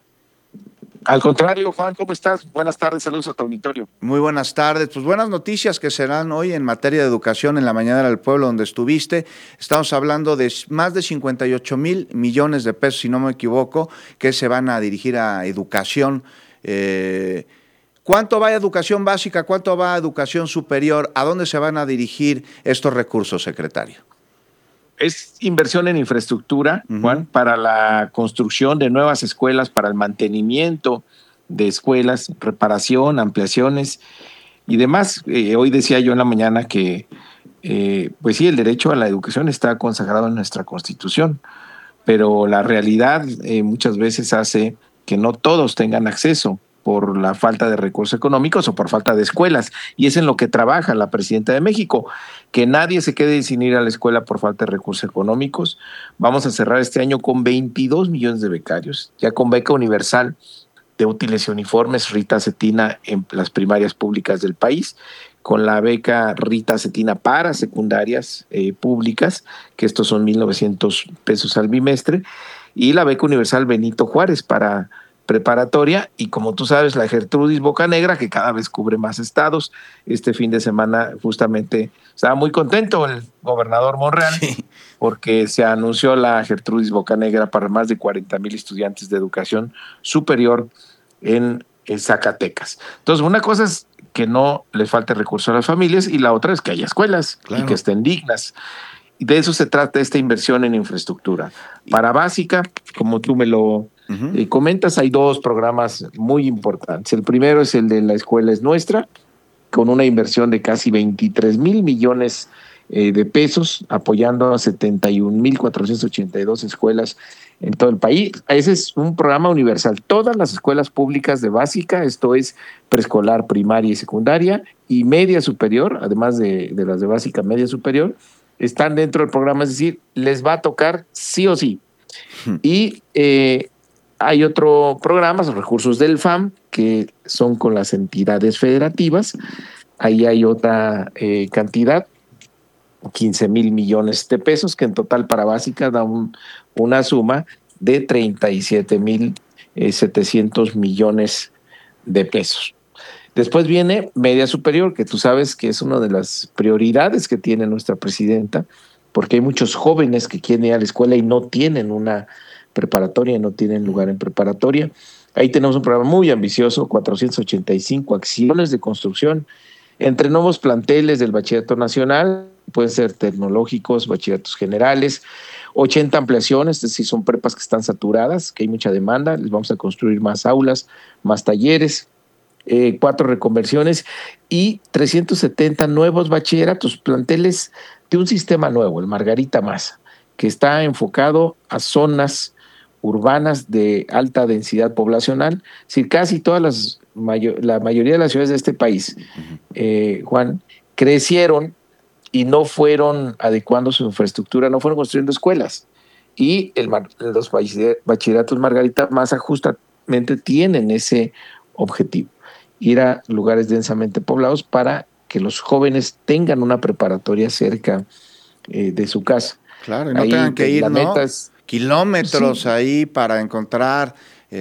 Al contrario, Juan, ¿cómo estás? Buenas tardes, saludos a tu auditorio. Muy buenas tardes. Pues buenas noticias que serán hoy en materia de educación en la Mañanera del Pueblo, donde estuviste. Estamos hablando de más de 58,000 millones de pesos, si no me equivoco, que se van a dirigir a educación. ¿Cuánto va a educación básica? ¿Cuánto va a educación superior? ¿A dónde se van a dirigir estos recursos, secretario? Es inversión en infraestructura, Juan, para la construcción de nuevas escuelas, para el mantenimiento de escuelas, reparación, ampliaciones y demás. Hoy decía yo en la mañana que, pues sí, el derecho a la educación está consagrado en nuestra Constitución, pero la realidad muchas veces hace que no todos tengan acceso por la falta de recursos económicos o por falta de escuelas, y es en lo que trabaja la presidenta de México, que nadie se quede sin ir a la escuela por falta de recursos económicos. Vamos a cerrar este año con 22 millones de becarios, ya con beca universal de útiles y uniformes Rita Cetina en las primarias públicas del país, con la beca Rita Cetina para secundarias públicas, que estos son 1,900 pesos al bimestre, y la beca universal Benito Juárez para preparatoria, y como tú sabes, la Gertrudis Bocanegra, que cada vez cubre más estados. Este fin de semana justamente estaba muy contento el gobernador Monreal, porque se anunció la Gertrudis Bocanegra para más de 40,000 estudiantes de educación superior en Zacatecas. Entonces, una cosa es que no les falte recursos a las familias, y la otra es que haya escuelas y que estén dignas. Y de eso se trata esta inversión en infraestructura. Para básica, como tú me lo comentas, hay dos programas muy importantes. El primero es el de La Escuela es Nuestra, con una inversión de casi 23,000 millones de pesos, apoyando a 71,482 escuelas en todo el país. Ese es un programa universal. Todas las escuelas públicas de básica, esto es preescolar, primaria y secundaria, y media superior, además de las de básica, media superior, están dentro del programa, es decir, les va a tocar sí o sí. Y hay otro programa, los recursos del FAM, que son con las entidades federativas. Ahí hay otra cantidad, 15,000 millones de pesos, que en total para básica da una suma de 37,700 millones de pesos. Después viene media superior, que tú sabes que es una de las prioridades que tiene nuestra presidenta, porque hay muchos jóvenes que quieren ir a la escuela y no tienen una preparatoria, no tienen lugar en preparatoria. Ahí tenemos un programa muy ambicioso, 485 acciones de construcción entre nuevos planteles del Bachillerato Nacional, pueden ser tecnológicos, bachilleratos generales, 80 ampliaciones, es decir, son prepas que están saturadas, que hay mucha demanda, les vamos a construir más aulas, más talleres, 4 reconversiones y 370 nuevos bachilleratos, planteles de un sistema nuevo, el Margarita Maza, que está enfocado a zonas urbanas de alta densidad poblacional. Es decir, casi todas la mayoría de las ciudades de este país, Juan, crecieron y no fueron adecuando su infraestructura, no fueron construyendo escuelas. Y los bachilleratos Margarita Maza justamente tienen ese objetivo, ir a lugares densamente poblados para que los jóvenes tengan una preparatoria cerca de su casa. Claro, y no tengan que ir, ¿no? kilómetros ahí para encontrar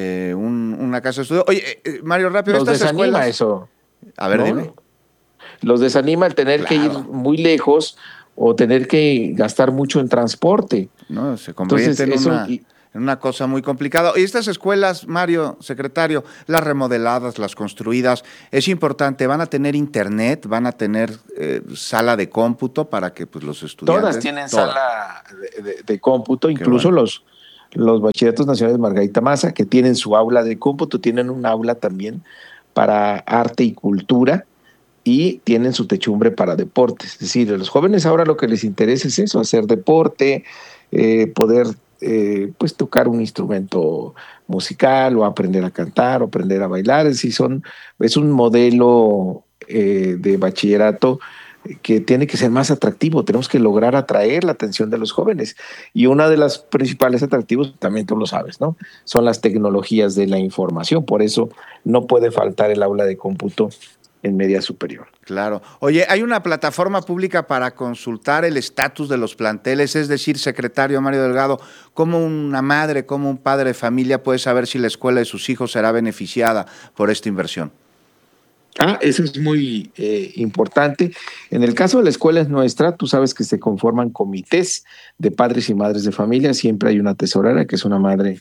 una casa de estudio. Oye, Mario, rápido, los estas desanima escuelas... eso. A ver, ¿no? dime. Los desanima el tener que ir muy lejos o tener que gastar mucho en transporte. No, se convierte Entonces, en una cosa muy complicada. Y estas escuelas, Mario, secretario, las remodeladas, las construidas, es importante, van a tener internet, van a tener sala de cómputo para que pues, los estudiantes... Todas tienen sala de cómputo, incluso bueno. los bachilleratos nacionales Margarita Maza, que tienen su aula de cómputo, tienen un aula también para arte y cultura, y tienen su techumbre para deportes. Es decir, a los jóvenes ahora lo que les interesa es eso, hacer deporte, poder pues tocar un instrumento musical o aprender a cantar o aprender a bailar. Es decir, es un modelo de bachillerato que tiene que ser más atractivo. Tenemos que lograr atraer la atención de los jóvenes. Y una de las principales atractivos, también tú lo sabes, ¿no? Son las tecnologías de la información. Por eso no puede faltar el aula de cómputo en media superior. Claro. Oye, ¿hay una plataforma pública para consultar el estatus de los planteles? Es decir, secretario Mario Delgado, ¿cómo una madre, cómo un padre de familia puede saber si la escuela de sus hijos será beneficiada por esta inversión? Eso es muy importante. En el caso de la escuela es nuestra, tú sabes que se conforman comités de padres y madres de familia, siempre hay una tesorera que es una madre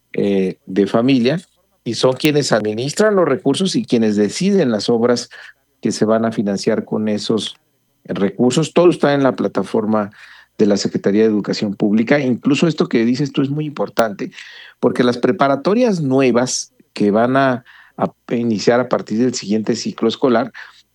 de familia, y son quienes administran los recursos y quienes deciden las obras que se van a financiar con esos recursos. Todo está en la plataforma de la Secretaría de Educación Pública. Incluso esto que dices tú es muy importante, porque las preparatorias nuevas que van a iniciar a partir del siguiente ciclo escolar,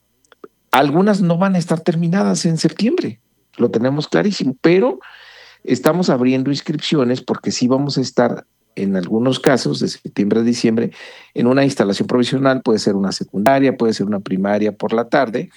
algunas no van a estar terminadas en septiembre, lo tenemos clarísimo, pero estamos abriendo inscripciones porque sí vamos a estar en algunos casos, de septiembre a diciembre, en una instalación provisional, puede ser una secundaria, puede ser una primaria por la tarde,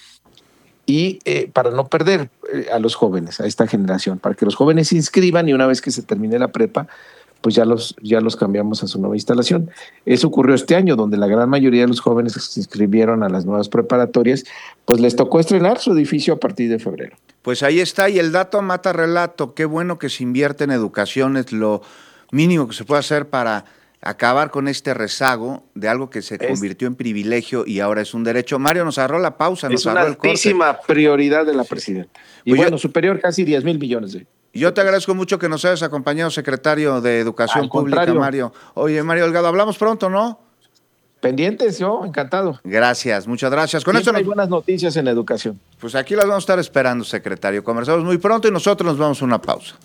y para no perder a los jóvenes, a esta generación, para que los jóvenes se inscriban y una vez que se termine la prepa, pues ya los cambiamos a su nueva instalación. Eso ocurrió este año, donde la gran mayoría de los jóvenes que se inscribieron a las nuevas preparatorias, pues les tocó estrenar su edificio a partir de febrero. Pues ahí está, y el dato mata relato. Qué bueno que se invierte en educación, es lo mínimo que se puede hacer para acabar con este rezago de algo que se convirtió en privilegio y ahora es un derecho. Mario, nos agarró la pausa, nos agarró el corte. Es una altísima prioridad de la presidenta. Y pues bueno, superior casi 10,000 millones de... Yo te agradezco mucho que nos hayas acompañado, secretario de Educación Pública, Mario. Oye, Mario Delgado, hablamos pronto, ¿no? Pendientes, yo, encantado. Gracias, muchas gracias. Con esto hay buenas noticias en educación. Pues aquí las vamos a estar esperando, secretario. Conversamos muy pronto y nosotros nos vamos a una pausa.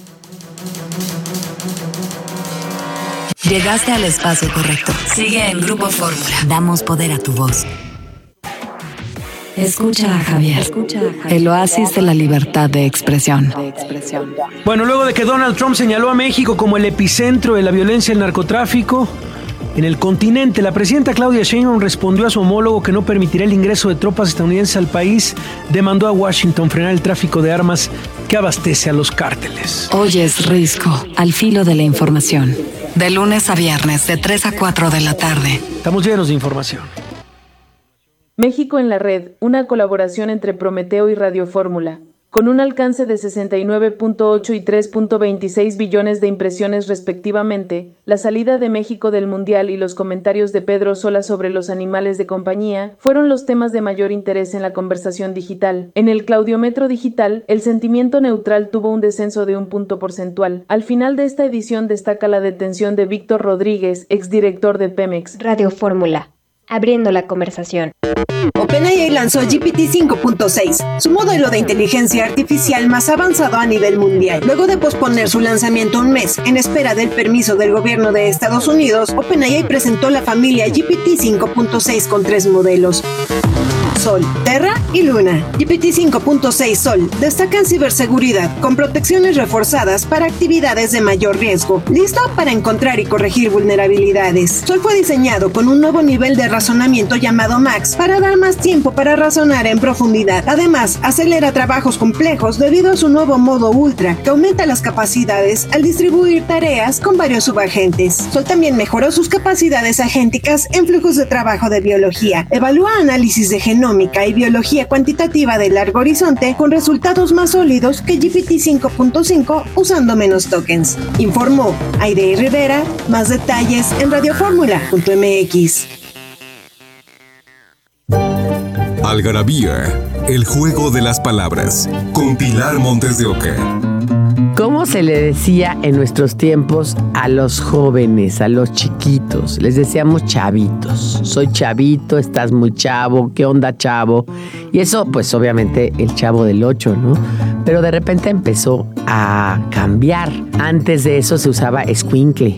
Llegaste al espacio correcto. Sigue en Grupo Fórmula. Damos poder a tu voz. Escucha a Javier. El oasis de la libertad de expresión. Bueno, luego de que Donald Trump señaló a México como el epicentro de la violencia y el narcotráfico en el continente, la presidenta Claudia Sheinbaum respondió a su homólogo que no permitirá el ingreso de tropas estadounidenses al país. Demandó a Washington frenar el tráfico de armas que abastece a los cárteles. Hoy es Risco, al filo de la información. De lunes a viernes, de 3 a 4 de la tarde. Estamos llenos de información. México en la red, una colaboración entre Prometeo y Radio Fórmula. Con un alcance de 69.8 y 3.26 billones de impresiones respectivamente, la salida de México del Mundial y los comentarios de Pedro Sola sobre los animales de compañía fueron los temas de mayor interés en la conversación digital. En el Claudiómetro digital, el sentimiento neutral tuvo un descenso de 1 punto porcentual. Al final de esta edición destaca la detención de Víctor Rodríguez, exdirector de Pemex. Radio Fórmula, abriendo la conversación. OpenAI lanzó GPT 5.6, su modelo de inteligencia artificial más avanzado a nivel mundial. Luego de posponer su lanzamiento un mes en espera del permiso del gobierno de Estados Unidos, OpenAI presentó la familia GPT 5.6 con 3 modelos: Sol, Terra y Luna. GPT 5.6 Sol destaca en ciberseguridad con protecciones reforzadas para actividades de mayor riesgo, listo para encontrar y corregir vulnerabilidades. Sol fue diseñado con un nuevo nivel de razonamiento llamado Max para dar más tiempo para razonar en profundidad. Además, acelera trabajos complejos debido a su nuevo modo Ultra, que aumenta las capacidades al distribuir tareas con varios subagentes. Sol también mejoró sus capacidades agénticas en flujos de trabajo de biología, evalúa análisis de genoma económica y biología cuantitativa de largo horizonte con resultados más sólidos que GPT 5.5 usando menos tokens. Informó Airey Rivera. Más detalles en radioformula.mx. Algarabía, el juego de las palabras, con Pilar Montes de Oca. ¿Cómo se le decía en nuestros tiempos a los jóvenes, a los chiquitos? Les decíamos chavitos. Soy chavito, estás muy chavo, ¿qué onda, chavo? Y eso, pues obviamente el Chavo del 8, ¿no? Pero de repente empezó a cambiar. Antes de eso se usaba escuincle.